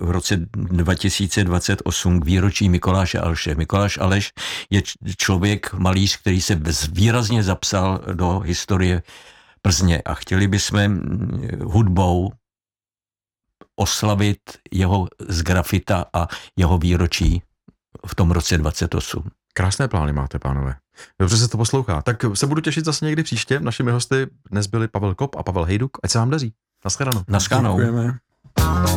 v roce 2028 k výročí Mikuláše Alše. Mikuláš Aleš je člověk, malíř, který se výrazně zapsal do historie Plzně a chtěli bychom hudbou oslavit jeho z grafita a jeho výročí v tom roce 28. Krásné plány máte, pánové. Dobře se to poslouchá. Tak se budu těšit zase někdy příště. Našimi hosty dnes byli Pavel Kop a Pavel Hejduk. Ať se vám daří. Naschledanou. Naschledanou. Děkujeme.